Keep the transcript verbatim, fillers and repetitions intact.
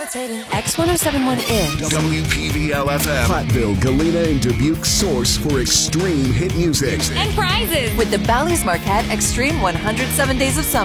X one oh seven point one is W P V L F M. Platteville, Galena, and Dubuque's source for extreme hit music. and prizes with the Bally's Marquette Extreme one hundred seven Days of Summer.